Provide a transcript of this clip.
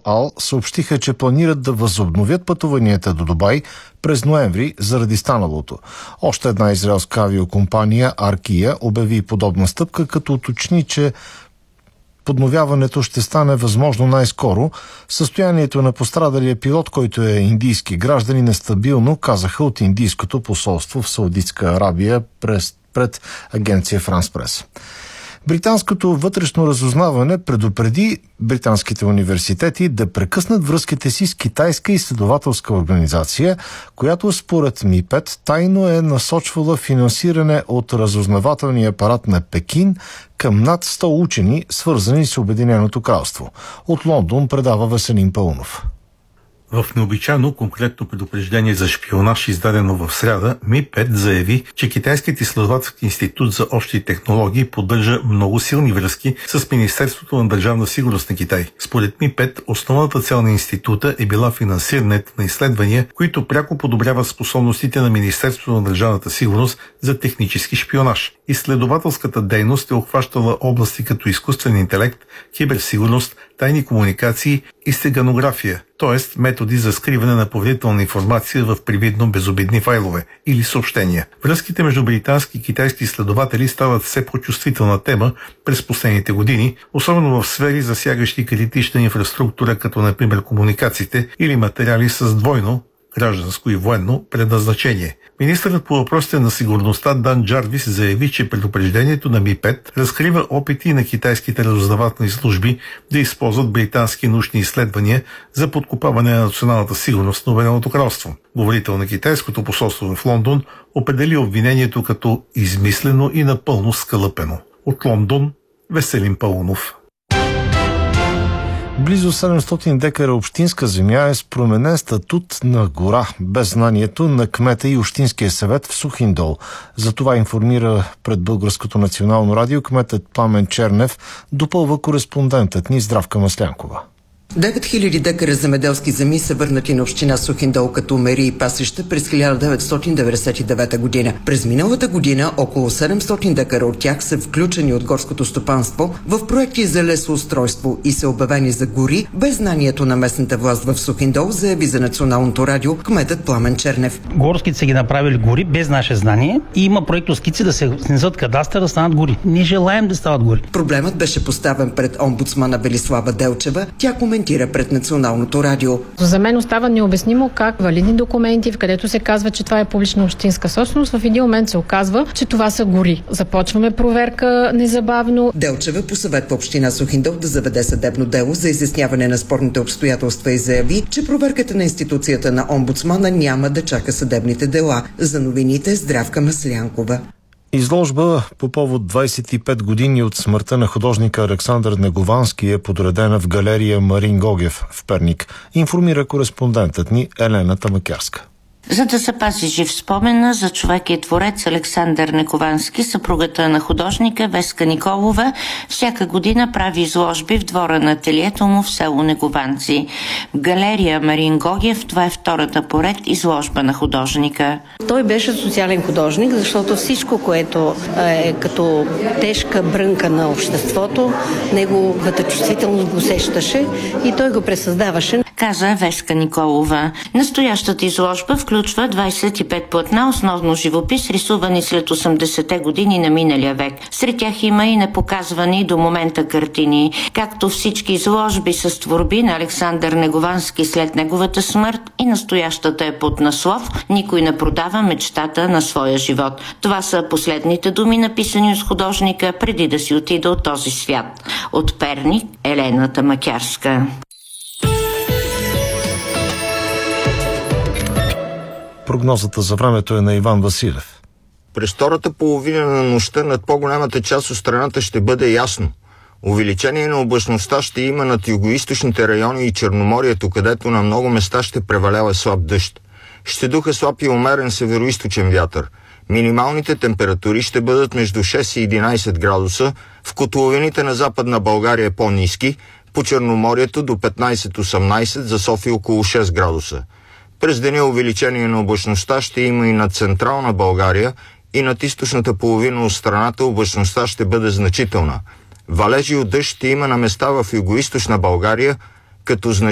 Ал съобщиха, че планират да възобновят пътуванията до Дубай през ноември заради станалото. Още една израелска авиокомпания, Аркия, обяви подобна стъпка, като уточни, че подновяването ще стане възможно най-скоро. Състоянието на пострадалия пилот, който е индийски гражданин, е стабилно, казаха от индийското посолство в Саудитска Арабия пред агенция Франс Прес. Британското вътрешно разузнаване предупреди британските университети да прекъснат връзките си с китайска изследователска организация, която според МИ-5 тайно е насочвала финансиране от разузнавателния апарат на Пекин към над 100 учени, свързани с Обединеното кралство. От Лондон предава Веселин Паунов. В необичайно конкретно предупреждение за шпионаж, издадено в сряда, Ми-5 заяви, че Китайският изследователски институт за общи технологии поддържа много силни връзки с Министерството на държавна сигурност на Китай. Според Ми-5, основната цел на института е била финансирането на изследвания, които пряко подобряват способностите на Министерството на държавната сигурност за технически шпионаж. Изследователската дейност е обхващала области като изкуствен интелект, киберсигурност, тайни комуникации и стеганография, т.е. методи за скриване на поверителна информация в привидно безобидни файлове или съобщения. Връзките между британски и китайски изследователи стават все по-чувствителна тема през последните години, особено в сфери засягащи критична инфраструктура, като например комуникациите или материали с двойно гражданско и военно предназначение. Министърът по въпросите на сигурността Дан Джарвис заяви, че предупреждението на Ми-5 разкрива опити на китайските разузнавателни служби да използват британски научни изследвания за подкопаване на националната сигурност на Обединеното кралство. Говорител на китайското посолство в Лондон определи обвинението като измислено и напълно скалъпено. От Лондон Веселин Паунов. Близо 700 декара общинска земя е с променен статут на гора, без знанието на кмета и общинския съвет в Сухиндол. За това информира пред Българското национално радио кметът Пламен Чернев, допълва кореспондентът ни Здравка Маслянкова. 9000 декара земеделски земи са върнати на община Сухиндол като мери и пасища през 1999 година. През миналата година около 700 декара от тях са включени от горското стопанство в проекти за лесоустройство и са обявени за гори без знанието на местната власт в Сухиндол, заяви за Националното радио кметът Пламен Чернев. Горските са ги направили гори без наше знание и има проектоскици да се снесат кадастъра да станат гори. Не желаем да стават гори. Проблемът беше поставен пред омбудсмана Велислава Делчева. Тя коментира пред Националното радио. За мен остава необяснимо как валидни документи, в където се казва, че това е публична общинска собственост, в един момент се оказва, че това са гори. Започваме проверка незабавно. Делчева посъветва община Сухиндол да заведе съдебно дело за изясняване на спорните обстоятелства и заяви, че проверката на институцията на омбудсмана няма да чака съдебните дела. За новините Здравка Маслянкова. Изложба по повод 25 години от смъртта на художника Александър Неговански е подредена в галерия Марин Гогев в Перник, информира кореспондентът ни Елена Тамакярска. За да запази жив спомена за човек и творец Александър Неговански, съпругата на художника Веска Николова всяка година прави изложби в двора на ателието му в село Негованци. В галерия Марин Гогев това е втората поред изложба на художника. Той беше социален художник, защото всичко, което е като тежка брънка на обществото, неговата чувствителност го усещаше и той го пресъздаваше. Каза Веска Николова. Настоящата изложба включва 25 платна, основно живопис, рисувани след 80-те години на миналия век. Сред тях има и непоказвани до момента картини. Както всички изложби с творби на Александър Неговански след неговата смърт, и настоящата е под наслов «Никой не продава мечтата на своя живот». Това са последните думи, написани от художника преди да си отида от този свят. От Перник, Елена Тамакярска. Прогнозата за времето е на Иван Василев. През втората половина на нощта над по-голямата част от страната ще бъде ясно. Увеличение на облачността ще има над югоизточните райони и Черноморието, където на много места ще превалява слаб дъжд. Ще духа слаб и умерен североизточен вятър. Минималните температури ще бъдат между 6 и 11 градуса, в котловините на Западна България по-ниски, по Черноморието до 15-18, за София около 6 градуса. През деня увеличение на облачността ще има и над Централна България, и над източната половина от страната облачността ще бъде значителна. Валежи от дъжд ще има на места в югоизточна България, като значително